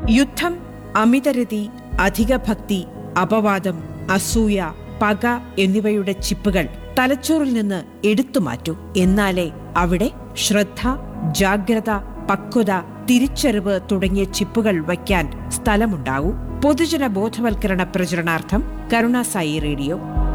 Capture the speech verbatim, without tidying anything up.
യുദ്ധം, അമിതരതി, അധിക ഭക്തി, അപവാദം, അസൂയ, പക എന്നിവയുടെ ചിപ്പുകൾ തലച്ചോറിൽ നിന്ന് എടുത്തുമാറ്റൂ. എന്നാലേ അവിടെ ശ്രദ്ധ, ജാഗ്രത, പക്വത, തിരിച്ചറിവ് തുടങ്ങിയ ചിപ്പുകൾ വയ്ക്കാൻ സ്ഥലമുണ്ടാകൂ. പൊതുജന ബോധവൽക്കരണ പ്രചരണാർത്ഥം കരുണാസായി റേഡിയോ.